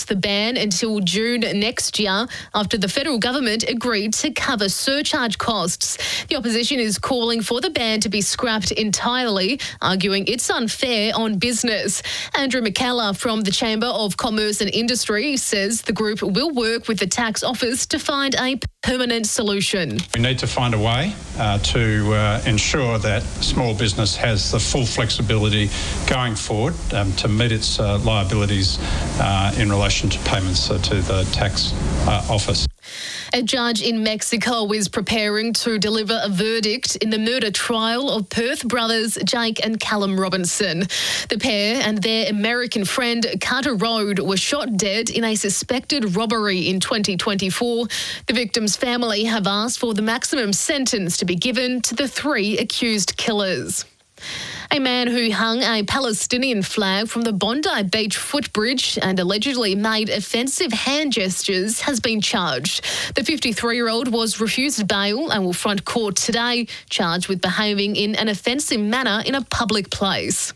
announced the ban until June next year after the federal government agreed to cover surcharge costs. The opposition is calling for the ban to be scrapped entirely, arguing it's unfair on business. Andrew McKellar from the Chamber of Commerce and Industry says the group will work with the tax office to find a permanent solution. We need to find a way to ensure that small business has the full flexibility going forward to meet its liabilities in relation to payments to the tax office. A judge in Mexico is preparing to deliver a verdict in the murder trial of Perth brothers Jake and Callum Robinson. The pair and their American friend Carter Road were shot dead in a suspected robbery in 2024. The victims' family have asked for the maximum sentence to be given to the three accused killers. A man who hung a Palestinian flag from the Bondi Beach footbridge and allegedly made offensive hand gestures has been charged. The 53-year-old was refused bail and will front court today, charged with behaving in an offensive manner in a public place.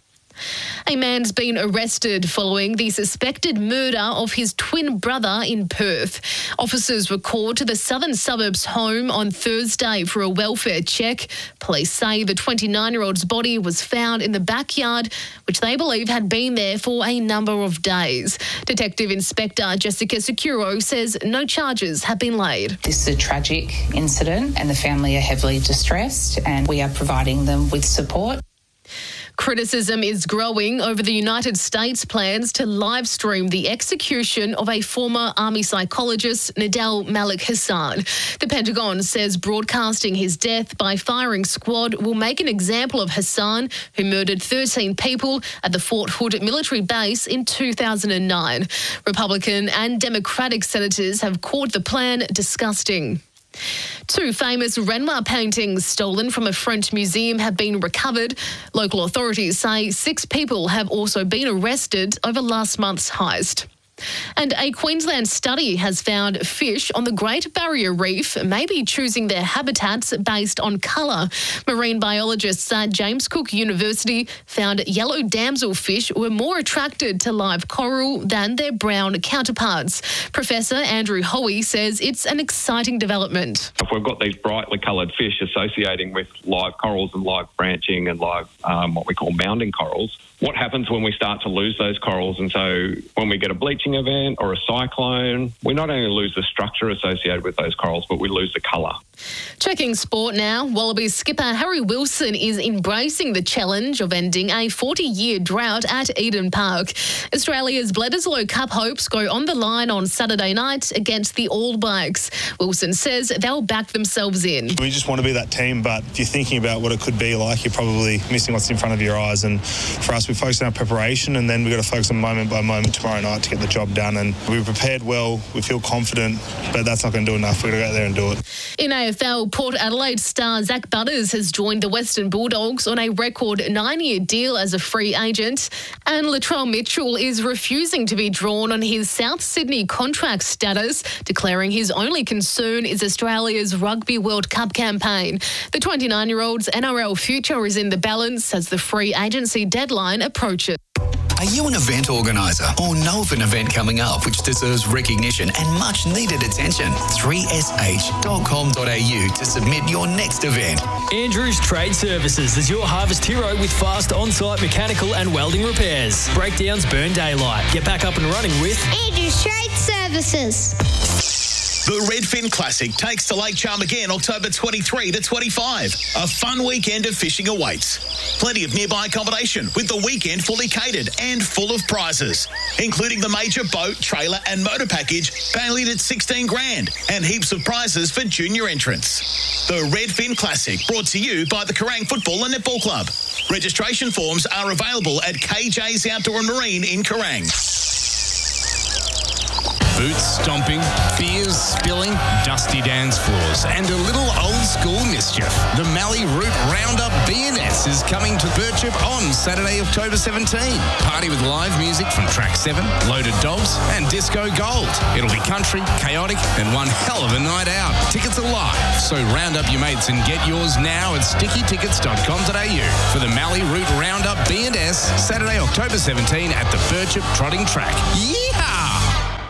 A man's been arrested following the suspected murder of his twin brother in Perth. Officers were called to the southern suburbs home on Thursday for a welfare check. Police say the 29-year-old's body was found in the backyard, which they believe had been there for a number of days. Detective Inspector Jessica Securo says no charges have been laid. This is a tragic incident and the family are heavily distressed, and we are providing them with support. Criticism is growing over the United States' plans to live stream the execution of a former army psychologist, Nadal Malik Hassan. The Pentagon says broadcasting his death by firing squad will make an example of Hassan, who murdered 13 people at the Fort Hood military base in 2009. Republican and Democratic senators have called the plan disgusting. Two famous Renoir paintings stolen from a French museum have been recovered. Local authorities say 6 people have also been arrested over last month's heist. And a Queensland study has found fish on the Great Barrier Reef may be choosing their habitats based on colour. Marine biologists at James Cook University found yellow damselfish were more attracted to live coral than their brown counterparts. Professor Andrew Hoey says it's an exciting development. If we've got these brightly coloured fish associating with live corals and live branching and live what we call mounding corals, what happens when we start to lose those corals? And so when we get a bleaching event or a cyclone, we not only lose the structure associated with those corals, but we lose the colour. Checking sport now. Wallabies skipper Harry Wilson is embracing the challenge of ending a 40-year drought at Eden Park. Australia's Bledisloe Cup hopes go on the line on Saturday night against the All Blacks. Wilson says they'll back themselves in. We just want to be that team, but if you're thinking about what it could be like, you're probably missing what's in front of your eyes. And for us, we focus on our preparation, and then we've got to focus on moment by moment tomorrow night to get the job done. And we've prepared well, we feel confident, but that's not going to do enough. We've got to go out there and do it. In AFL, Port Adelaide star Zach Butters has joined the Western Bulldogs on a record 9-year deal as a free agent. And Latrell Mitchell is refusing to be drawn on his South Sydney contract status, declaring his only concern is Australia's Rugby World Cup campaign. The 29-year-old's NRL future is in the balance as the free agency deadline approaches. Are you an event organiser or know of an event coming up which deserves recognition and much needed attention? 3sh.com.au to submit your next event. Andrews Trade Services is your harvest hero with fast on-site mechanical and welding repairs. Breakdowns burn daylight. Get back up and running with Andrews Trade Services. The Redfin Classic takes to Lake Charm again October 23 to 25. A fun weekend of fishing awaits. Plenty of nearby accommodation with the weekend fully catered and full of prizes, including the major boat, trailer and motor package valued at $16,000 and heaps of prizes for junior entrants. The Redfin Classic, brought to you by the Kerrang Football and Netball Club. Registration forms are available at KJ's Outdoor and Marine in Kerrang. Boots stomping, beers spilling, dusty dance floors, and a little old-school mischief. The Mallee Root Roundup B&S is coming to Birchip on Saturday, October 17. Party with live music from Track 7, Loaded Dogs, and Disco Gold. It'll be country, chaotic, and one hell of a night out. Tickets are live, so round up your mates and get yours now at stickytickets.com.au for the Mallee Root Roundup B&S, Saturday, October 17 at the Birchip Trotting Track. Yeehaw!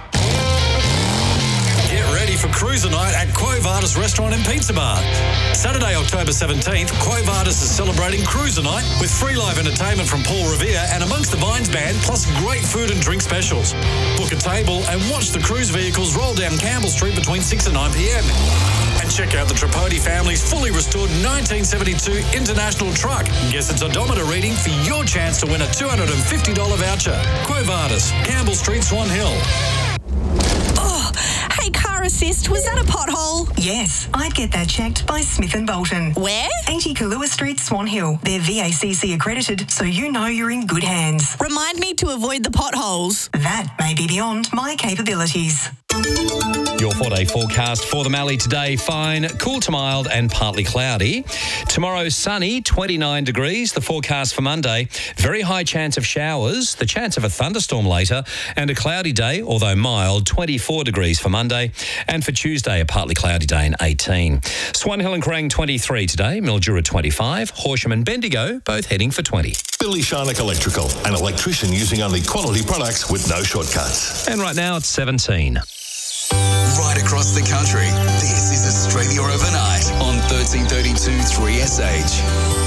Cruiser Night at Quo Vadis Restaurant and Pizza Bar. Saturday, October 17th, Quo Vadis is celebrating Cruiser Night with free live entertainment from Paul Revere and Amongst the Vines Band, plus great food and drink specials. Book a table and watch the cruise vehicles roll down Campbell Street between 6 and 9 p.m. And check out the Tripodi family's fully restored 1972 International truck. Guess its odometer reading for your chance to win a $250 voucher. Quo Vadis, Campbell Street, Swan Hill. Oh, hey, Car Assist, was that a pothole? Yes, I'd get that checked by Smith & Bolton. Where? 80 Kahlua Street, Swan Hill. They're VACC accredited, so you know you're in good hands. Remind me to avoid the potholes. That may be beyond my capabilities. Your 4-day forecast for the Mallee today: fine, cool to mild and partly cloudy. Tomorrow, sunny, 29 degrees. The forecast for Monday, very high chance of showers, the chance of a thunderstorm later, and a cloudy day, although mild, 24 degrees for Monday. And for Tuesday, a partly cloudy day and 18. Swan Hill and Crang, 23 today. Mildura, 25. Horsham and Bendigo, both heading for 20. Billy Sharnock Electrical, an electrician using only quality products with no shortcuts. And right now, it's 17. Right across the country, this is Australia Overnight on 1332 3SH.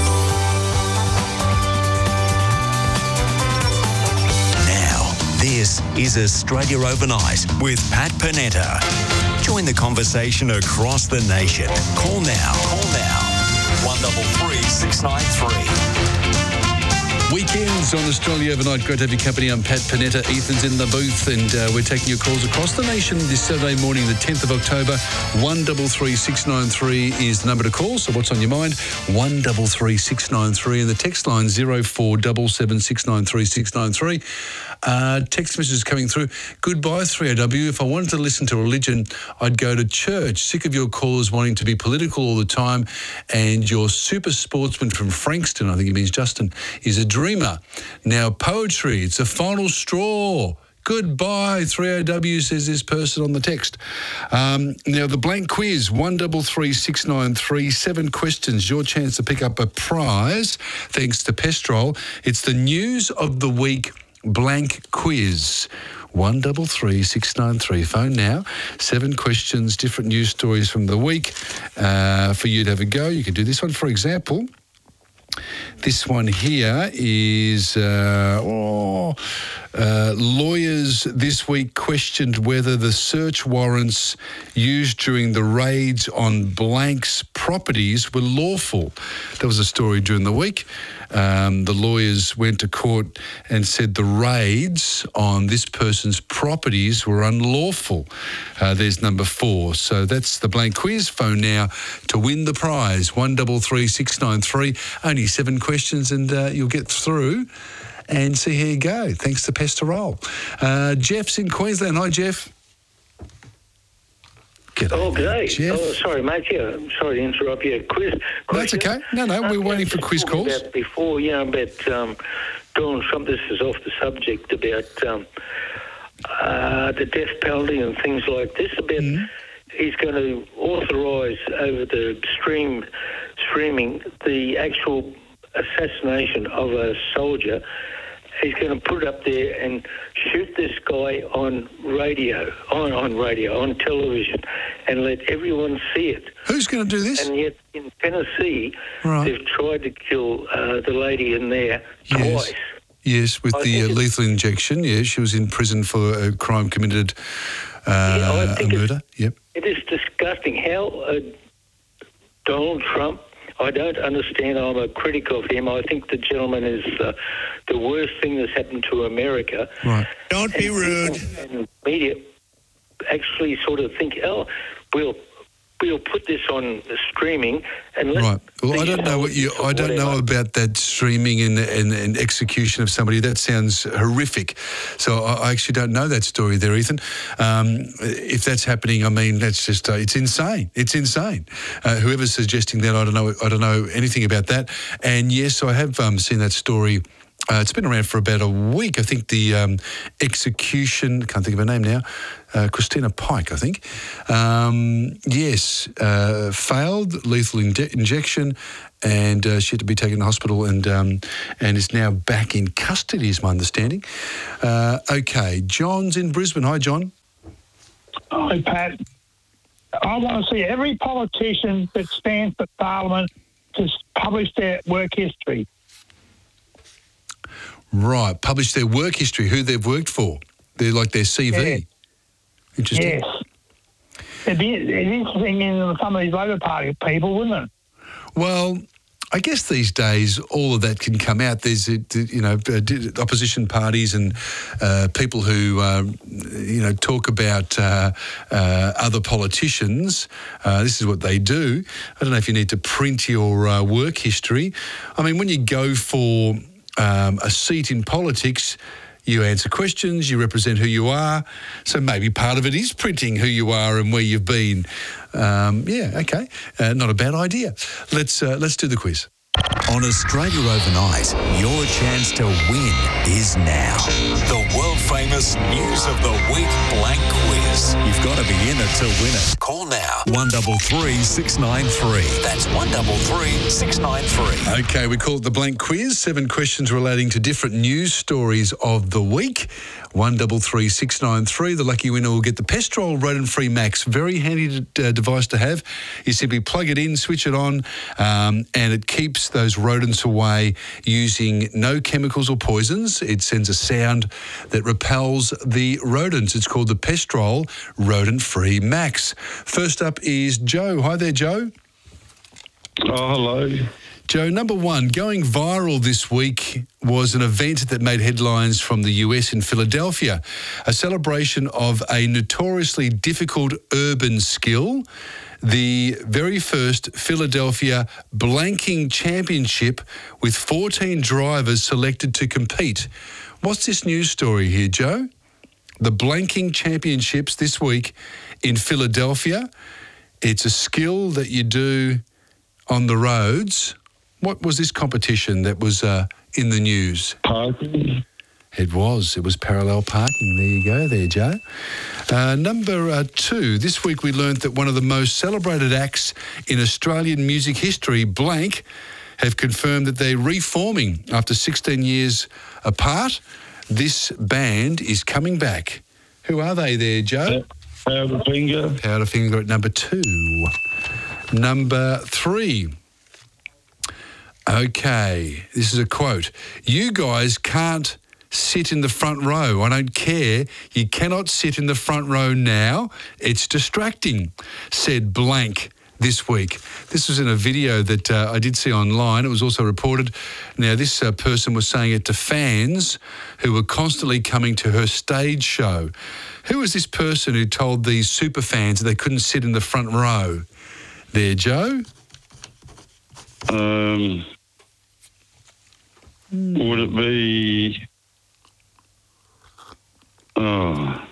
Now, this is Australia Overnight with Pat Panetta. Join the conversation across the nation. Call now. 133 693. Weekends on Australia Overnight. Great to have your company. I'm Pat Panetta. Ethan's in the booth, and we're taking your calls across the nation this Saturday morning, the 10th of October. 133 693 is the number to call. So what's on your mind? 133 693, and the text line 0477 693 693. Text messages coming through. Goodbye, 3AW. If I wanted to listen to religion, I'd go to church. Sick of your callers wanting to be political all the time. And your super sportsman from Frankston, I think he means Justin, is a dreamer. Now, poetry, it's a final straw. Goodbye, 3AW, says this person on the text. Now, the blank quiz, 133 693, 7 questions, your chance to pick up a prize, thanks to Pestrol. It's the News of the Week blank quiz. 133 693. Phone now. 7 questions, different news stories from the week for you to have a go. You can do this one, for example. This one here is lawyers this week questioned whether the search warrants used during the raids on blank's properties were lawful. That was a story during the week. The lawyers went to court and said the raids on this person's properties were unlawful. There's number 4. So that's the blank quiz. Phone now to win the prize. 133 693. Only 7 questions and you'll get through and see how you go. Thanks to Pestrol. Jeff's in Queensland. Hi, Jeff. G'day. Jeff. Oh, sorry, mate. Yeah, I'm sorry to interrupt you. Quiz. That's okay. No, we're waiting for quiz calls. About before, about Donald Trump. This is off the subject about the death penalty and things like this. About he's going to authorise over the streaming the actual assassination of a soldier. He's going to put it up there and shoot this guy on radio, on television, and let everyone see it. Who's going to do this? And yet in Tennessee, they've tried to kill the lady in there twice. Yes, with the lethal injection. Yeah, she was in prison for a crime committed, a murder. Yep. It is disgusting how Donald Trump, I don't understand. I'm a critic of him. I think the gentleman is the worst thing that's happened to America. Right. Don't be rude. And media actually sort of think, we'll put this on streaming and let. Right. Well, I don't know about that streaming and execution of somebody. That sounds horrific. So I actually don't know that story there, Ethan. If that's happening, I mean, that's just it's insane. It's insane. Whoever's suggesting that, I don't know anything about that. And yes, I have seen that story. It's been around for about a week. I think the execution, can't think of her name now, Christina Pike, I think. Failed lethal injection, and she had to be taken to hospital and is now back in custody, is my understanding. Okay, John's in Brisbane. Hi, John. Hi, Pat. I want to see every politician that stands for Parliament to publish their work history. Right, publish their work history, who they've worked for. They're like their CV. Yeah. Interesting. Yes. It'd be interesting in some of these Labor Party people, wouldn't it? Well, I guess these days all of that can come out. There's, opposition parties and people who, talk about other politicians. This is what they do. I don't know if you need to print your work history. I mean, when you go for a seat in politics, you answer questions, you represent who you are. So maybe part of it is printing who you are and where you've been. Okay. Not a bad idea. Let's do the quiz. On Australia Overnight, your chance to win is now. The world-famous News of the Week Blank Quiz. You've got to be in it to win it. Call now. 133 693. That's 133 693. Okay, we call it the Blank Quiz. 7 questions relating to different news stories of the week. 133 693. The lucky winner will get the Pestrol Rodent-Free Max. Very handy device to have. You simply plug it in, switch it on, and it keeps those rodents away using no chemicals or poisons. It sends a sound that repels the rodents. It's called the Pestrol Rodent-Free Max. First up is Joe. Hi there, Joe. Oh, hello. Joe, number one, going viral this week was an event that made headlines from the US in Philadelphia, a celebration of a notoriously difficult urban skill, the very first Philadelphia Blanking Championship with 14 drivers selected to compete. What's this news story here, Joe? The Blanking Championships this week in Philadelphia. It's a skill that you do on the roads. What was this competition that was in the news? Parking. It was parallel parking. There you go there, Joe. Number 2, this week we learnt that one of the most celebrated acts in Australian music history, Blank, have confirmed that they're reforming after 16 years apart. This band is coming back. Who are they there, Joe? Powderfinger. Powderfinger at number 2. Number 3. Okay, this is a quote. You guys can't sit in the front row. I don't care. You cannot sit in the front row now. It's distracting, said Blank this week. This was in a video that I did see online. It was also reported. Now, this person was saying it to fans who were constantly coming to her stage show. Who was this person who told these super fans that they couldn't sit in the front row? There, Joe? Would it be... Oh...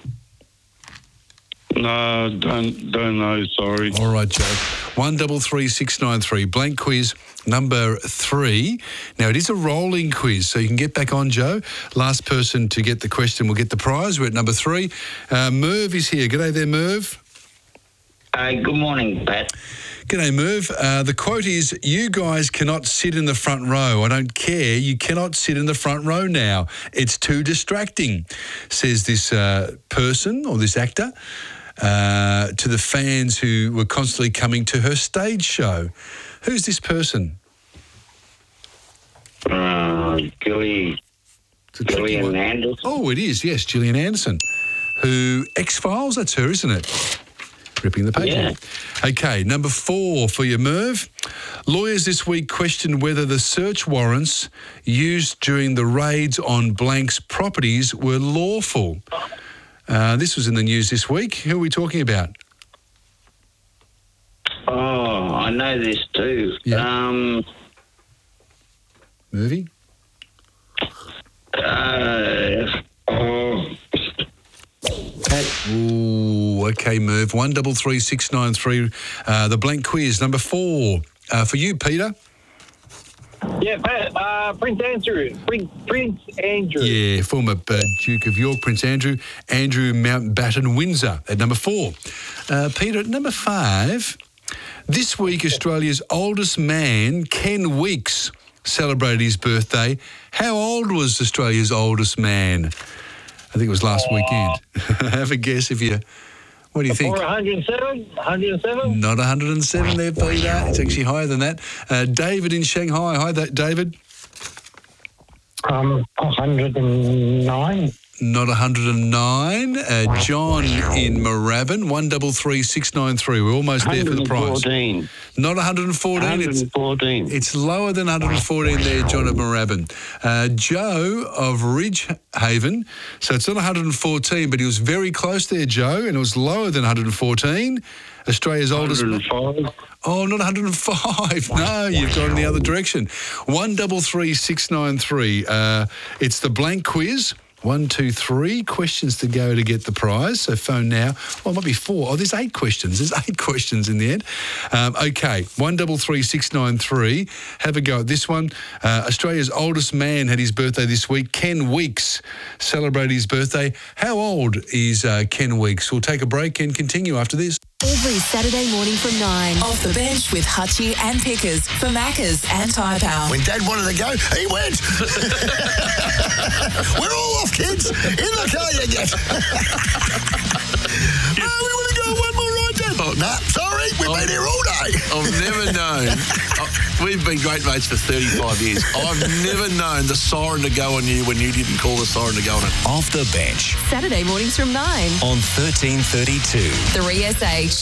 No, don't know, sorry. All right, Joe. 133 693. Blank quiz number 3. Now, it is a rolling quiz, so you can get back on, Joe. Last person to get the question will get the prize. We're at number 3. Merv is here. G'day there, Merv. Good morning, Pat. G'day, Merv. The quote is, you guys cannot sit in the front row. I don't care. You cannot sit in the front row now. It's too distracting, says this person or this actor to the fans who were constantly coming to her stage show. Who's this person? Gillian Anderson. Oh, it is, yes, Gillian Anderson, who X-Files, that's her, isn't it? Ripping the paper. Yeah. Okay, number 4 for you, Merv. Lawyers this week questioned whether the search warrants used during the raids on Blank's properties were lawful. This was in the news this week. Who are we talking about? Oh, I know this too. Yeah. Movie? Ooh, okay, Merv. 133 693. The Blank quiz, number 4. For you, Peter. Yeah, Pat, Prince Andrew. Prince Andrew. Yeah, former Duke of York, Prince Andrew. Andrew Mountbatten Windsor at number 4. Peter, at number 5. This week, Australia's oldest man, Ken Weeks, celebrated his birthday. How old was Australia's oldest man? I think it was last weekend. Have a guess if you What do you think? Or 107? 107? Not 107 there, Peter. It's actually higher than that. David in Shanghai. Hi, David. 109. Not 109. John in Moorabbin, 133693. We're almost there for the prize. 114. Not 114. 114. It's lower than 114 there, John of Moorabbin. Joe of Ridgehaven. So it's not 114, but he was very close there, Joe, and it was lower than 114. Australia's oldest. 105. Oh, not 105. No, you've gone in the other direction. 133693. It's the blank quiz. 1, 2, 3 questions to go to get the prize. So phone now. Well, it might be 4. Oh, there's 8 questions. There's 8 questions in the end. Okay, 133693. Have a go at this one. Australia's oldest man had his birthday this week. Ken Weeks celebrated his birthday. How old is Ken Weeks? We'll take a break and continue after this. Every Saturday morning from 9. Off the bench with Hutchie and Pickers for Maccas and Tyre Power. When Dad wanted to go, he went. We're all off, kids. In the car you get. We want to go one more ride, Dad. Oh, nah, sorry. We've been here all day. I've never known. We've been great mates for 35 years. I've never known the siren to go on you when you didn't call the siren to go on it. Off the bench Saturday mornings from 9. on 1332. 3SH.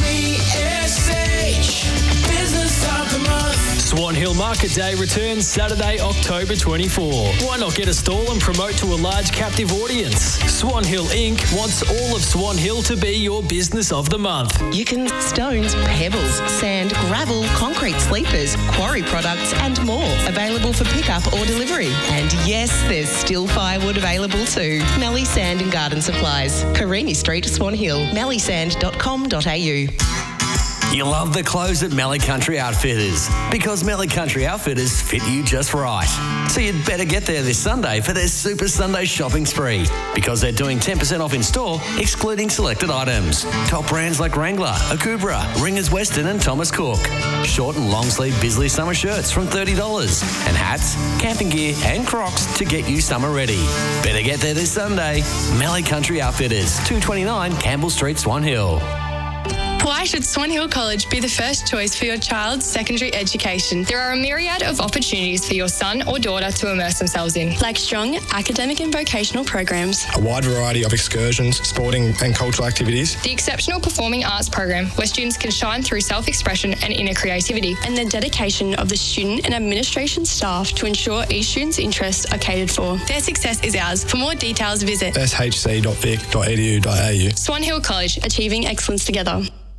3SH, Business of the Month. Swan Hill Market Day returns Saturday, October 24. Why not get a stall and promote to a large captive audience? Swan Hill Inc. wants all of Swan Hill to be your Business of the Month. You can stones, pebbles, sand, gravel, concrete sleepers, quarry products and more available for pickup or delivery. And yes, there's still firewood available too. Melly Sand and Garden Supplies. Carini Street, Swan Hill. mellysand.com.au. You love the clothes at Mallee Country Outfitters because Mallee Country Outfitters fit you just right. So you'd better get there this Sunday for their Super Sunday shopping spree because they're doing 10% off in store, excluding selected items. Top brands like Wrangler, Akubra, Ringers Western and Thomas Cook. Short and long sleeve Bisley summer shirts from $30 and hats, camping gear and Crocs to get you summer ready. Better get there this Sunday. Mallee Country Outfitters, 229 Campbell Street, Swan Hill. Why should Swan Hill College be the first choice for your child's secondary education? There are a myriad of opportunities for your son or daughter to immerse themselves in, like strong academic and vocational programs, a wide variety of excursions, sporting and cultural activities, the exceptional performing arts program where students can shine through self-expression and inner creativity, and the dedication of the student and administration staff to ensure each student's interests are catered for. Their success is ours. For more details, visit shc.vic.edu.au. Swan Hill College, achieving excellence together.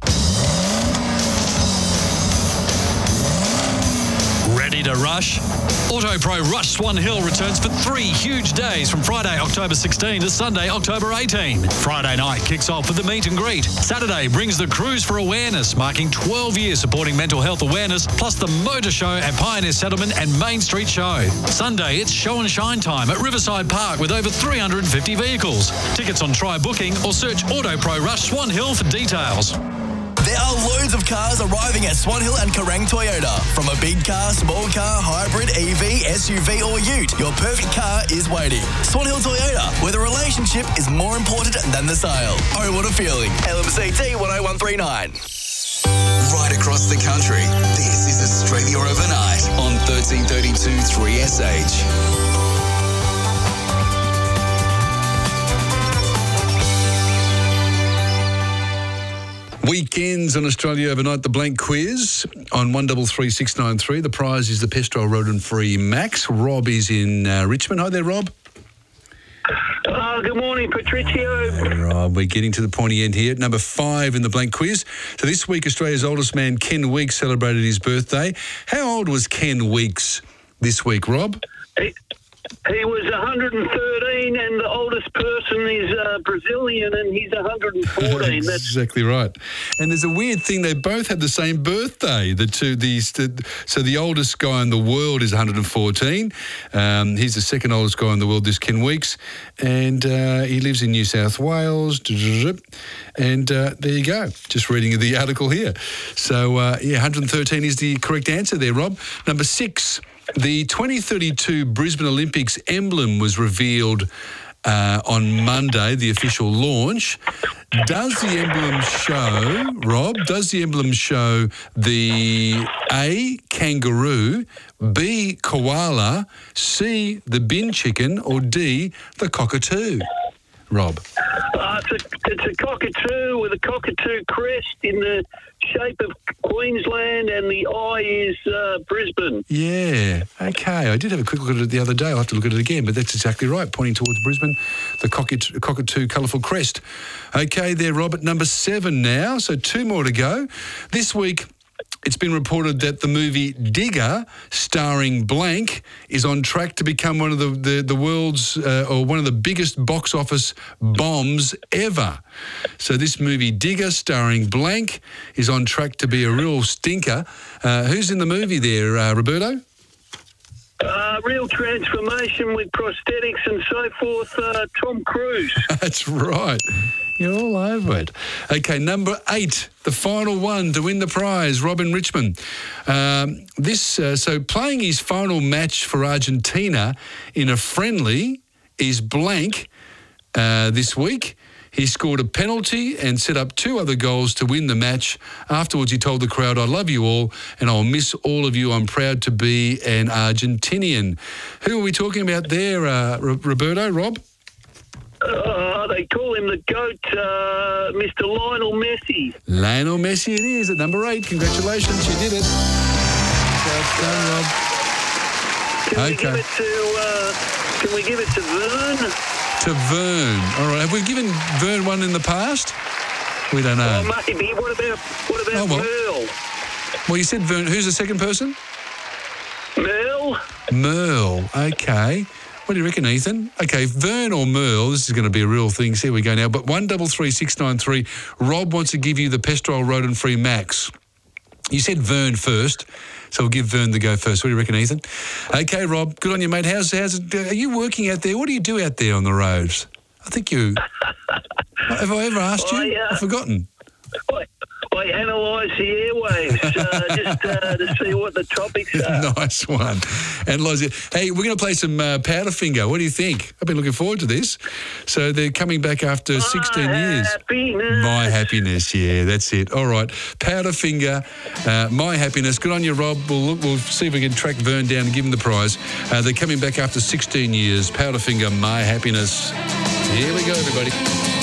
Ready to rush? AutoPro Rush Swan Hill returns for 3 huge days from Friday, October 16 to Sunday, October 18. Friday night kicks off with the meet and greet. Saturday brings the Cruise for Awareness, marking 12 years supporting mental health awareness, plus the Motor Show at Pioneer Settlement and Main Street Show. Sunday, it's show and shine time at Riverside Park with over 350 vehicles. Tickets on Try Booking or search AutoPro Rush Swan Hill for details. There are loads of cars arriving at Swan Hill and Kerrang Toyota. From a big car, small car, hybrid, EV, SUV or ute, your perfect car is waiting. Swan Hill Toyota, where the relationship is more important than the sale. Oh, what a feeling. LMCT 10139. Right across the country, this is Australia Overnight on 1332 3SH. Weekends on Australia Overnight, the blank quiz on 133693. The prize is the Pestrol rodent-free Max. Rob is in Richmond. Hi there, Rob. Good morning, Patricio. Rob, we're getting to the pointy end here. Number 5 in the blank quiz. So this week, Australia's oldest man, Ken Weeks, celebrated his birthday. How old was Ken Weeks this week, Rob? He was 113, and the oldest person is Brazilian, and he's 114. That's exactly right. And there's a weird thing; they both had the same birthday. So the oldest guy in the world is 114. He's the second oldest guy in the world. This Ken Weeks, and he lives in New South Wales. And there you go. Just reading the article here. So 113 is the correct answer there, Rob. Number 6. The 2032 Brisbane Olympics emblem was revealed on Monday, the official launch. Does the emblem show, Rob, the A, kangaroo, B, koala, C, the bin chicken, or D, the cockatoo? Rob? It's a cockatoo with a cockatoo crest in the shape of Queensland, and the eye is Brisbane. Yeah, okay. I did have a quick look at it the other day. I'll have to look at it again, but that's exactly right. Pointing towards Brisbane, the cockatoo colourful crest. Okay, there, Rob, at number 7 now, so 2 more to go. This week, it's been reported that the movie Digger, starring blank, is on track to become one of the world's or one of the biggest box office bombs ever. So this movie Digger, starring blank, is on track to be a real stinker. Who's in the movie there, Roberto? Real transformation with prosthetics and so forth, Tom Cruise. That's right. You're all over it. Okay, number 8, the final one to win the prize, Robin Richmond. So playing his final match for Argentina in a friendly is blank this week. He scored a penalty and set up 2 other goals to win the match. Afterwards, he told the crowd, "I love you all and I'll miss all of you. I'm proud to be an Argentinian." Who are we talking about there, Roberto, Rob? They call him the GOAT, Mr. Lionel Messi. Lionel Messi it is at number 8. Congratulations, you did it. Well done, Rob. Can we give it to Vern? To Vern. All right. Have we given Vern one in the past? We don't know. Oh, maybe. What about Merle? Well, you said Vern. Who's the second person? Merle. Okay. What do you reckon, Ethan? Okay, Vern or Merle, this is going to be a real thing. So here we go now. But 133693, Rob wants to give you the Pestrol Rodent-Free Max. You said Vern first, so we'll give Vern the go first. What do you reckon, Ethan? Okay, Rob, good on you, mate. How's it? Are you working out there? What do you do out there on the roads? I think you... Have I ever asked you? I've forgotten. I analyse the airwaves just to see what the topics are. Nice one. Analyse it. Hey, we're going to play some Powderfinger. What do you think? I've been looking forward to this. So they're coming back after 16 years. My Happiness. Yeah, that's it. All right. Powderfinger, My Happiness. Good on you, Rob. We'll see if we can track Vern down and give him the prize. They're coming back after 16 years. Powderfinger, My Happiness. Here we go, everybody.